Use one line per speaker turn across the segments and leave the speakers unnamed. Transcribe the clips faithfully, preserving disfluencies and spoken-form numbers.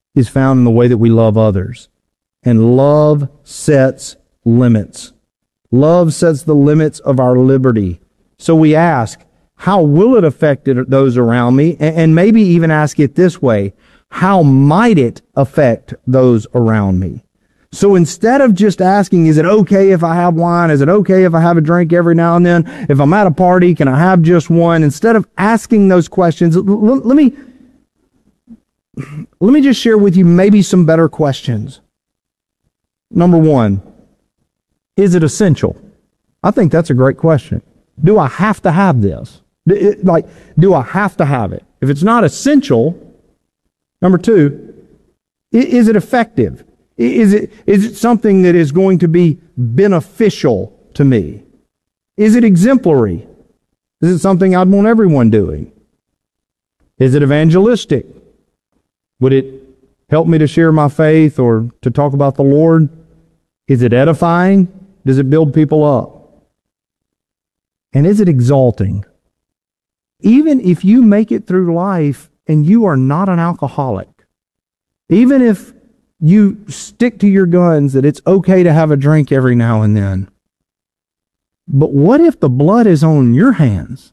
is found in the way that we love others. And love sets limits. Love sets the limits of our liberty. So we ask, how will it affect those around me? And maybe even ask it this way, how might it affect those around me? So instead of just asking, is it okay if I have wine? Is it okay if I have a drink every now and then? If I'm at a party, can I have just one? Instead of asking those questions, l- l- let me let me just share with you maybe some better questions. Number one, is it essential? I think that's a great question. Do I have to have this? Like, do I have to have it? If it's not essential, number two, is it effective? Is it, is it something that is going to be beneficial to me? Is it exemplary? Is it something I'd want everyone doing? Is it evangelistic? Would it help me to share my faith or to talk about the Lord? Is it edifying? Does it build people up? And is it exalting? Even if you make it through life and you are not an alcoholic, even if you stick to your guns that it's okay to have a drink every now and then, but what if the blood is on your hands?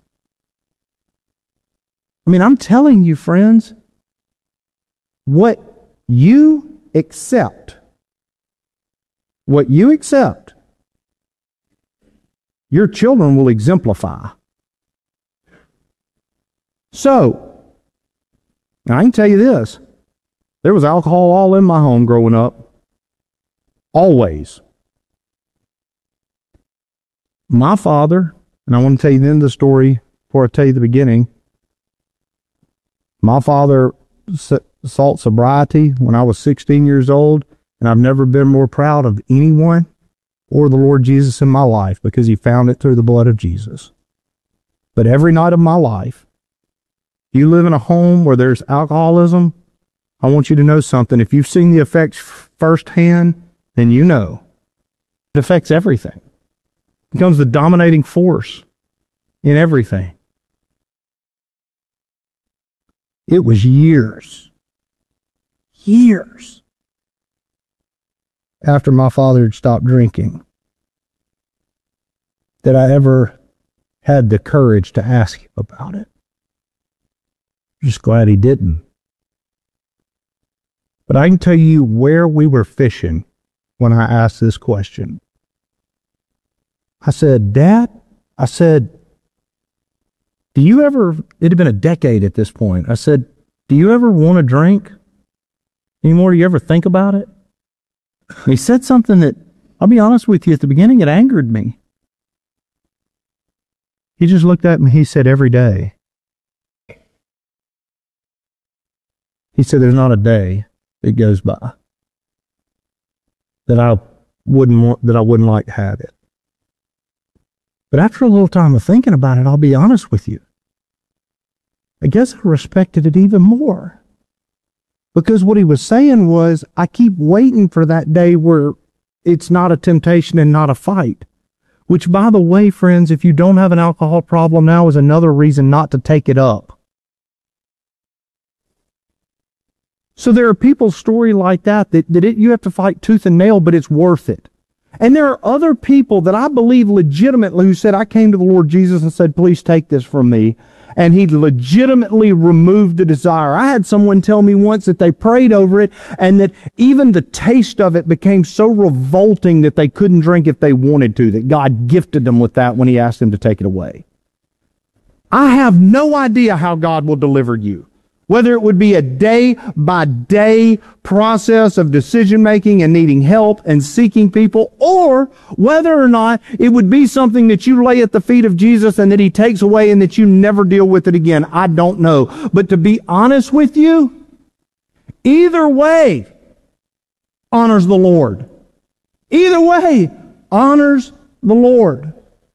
I mean, I'm telling you, friends, what you accept, what you accept, your children will exemplify. So, I can tell you this. There was alcohol all in my home growing up. Always. My father, and I want to tell you the end of the story before I tell you the beginning. My father sought sobriety when I was sixteen years old, and I've never been more proud of anyone or the Lord Jesus in my life because he found it through the blood of Jesus. But every night of my life, you live in a home where there's alcoholism, I want you to know something. If you've seen the effects firsthand, then you know. It affects everything. It becomes the dominating force in everything. It was years, years after my father had stopped drinking that I ever had the courage to ask him about it. I'm just glad he didn't. But I can tell you where we were fishing when I asked this question. I said, Dad, I said, do you ever, it had been a decade at this point. I said, do you ever want a drink anymore? Do you ever think about it? And he said something that, I'll be honest with you, at the beginning it angered me. He just looked at me, he said, every day. He said, there's not a day that goes by that I wouldn't want, that I wouldn't like to have it. But after a little time of thinking about it, I'll be honest with you, I guess I respected it even more. Because what he was saying was, I keep waiting for that day where it's not a temptation and not a fight. Which, by the way, friends, if you don't have an alcohol problem now, is another reason not to take it up. So there are people's story like that, that, that it, you have to fight tooth and nail, but it's worth it. And there are other people that I believe legitimately who said, I came to the Lord Jesus and said, please take this from me. And he legitimately removed the desire. I had someone tell me once that they prayed over it and that even the taste of it became so revolting that they couldn't drink if they wanted to, that God gifted them with that when he asked them to take it away. I have no idea how God will deliver you. Whether it would be a day-by-day process of decision-making and needing help and seeking people, or whether or not it would be something that you lay at the feet of Jesus and that he takes away and that you never deal with it again. I don't know. But to be honest with you, either way honors the Lord. Either way honors the Lord.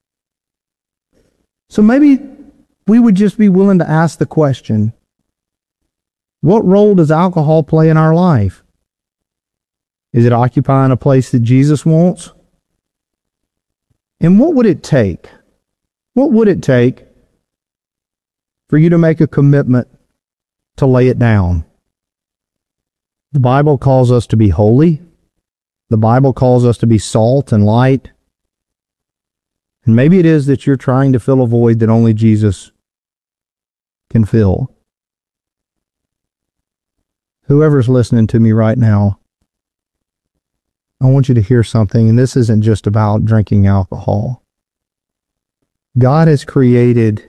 So maybe we would just be willing to ask the question, what role does alcohol play in our life? Is it occupying a place that Jesus wants? And what would it take? What would it take for you to make a commitment to lay it down? The Bible calls us to be holy. The Bible calls us to be salt and light. And maybe it is that you're trying to fill a void that only Jesus can fill. Whoever's listening to me right now, I want you to hear something, and this isn't just about drinking alcohol. God has created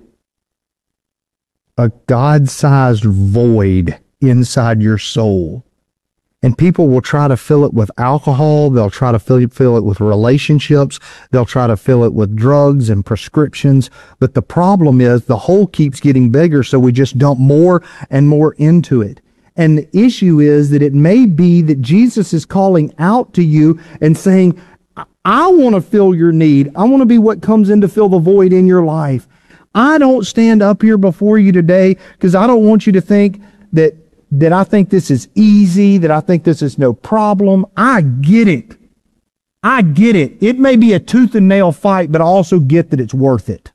a God-sized void inside your soul. And people will try to fill it with alcohol. They'll try to fill, fill it with relationships. They'll try to fill it with drugs and prescriptions. But the problem is the hole keeps getting bigger, so we just dump more and more into it. And the issue is that it may be that Jesus is calling out to you and saying, I want to fill your need. I want to be what comes in to fill the void in your life. I don't stand up here before you today because I don't want you to think that that I think this is easy, that I think this is no problem. I get it. I get it. It may be a tooth and nail fight, but I also get that it's worth it.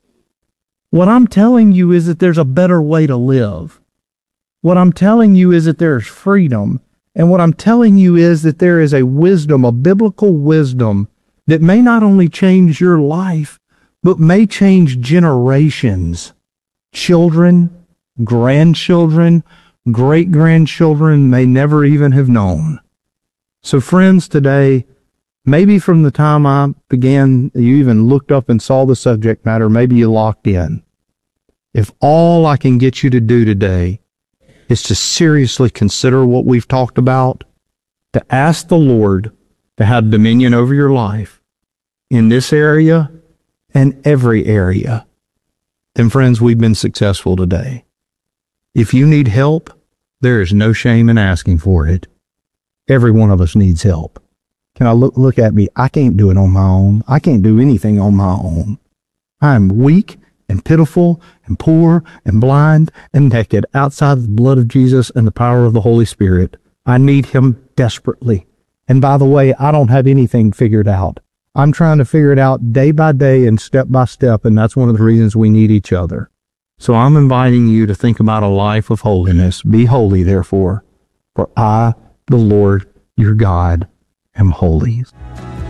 What I'm telling you is that there's a better way to live. What I'm telling you is that there's freedom. And what I'm telling you is that there is a wisdom, a biblical wisdom that may not only change your life, but may change generations. Children, grandchildren, great-grandchildren may never even have known. So friends, today, maybe from the time I began, you even looked up and saw the subject matter, maybe you locked in. If all I can get you to do today is to seriously consider what we've talked about, to ask the Lord to have dominion over your life in this area and every area, then friends, we've been successful today. If you need help, there is no shame in asking for it. Every one of us needs help. Can I look, look at me? I can't do it on my own. I can't do anything on my own. I am weak and pitiful and poor and blind and naked outside of the blood of Jesus and the power of the Holy Spirit. I need him desperately. And by the way, I don't have anything figured out. I'm trying to figure it out day by day and step by step, and that's one of the reasons we need each other. So I'm inviting you to think about a life of holiness. Be holy, therefore, for I, the Lord, your God, am holy.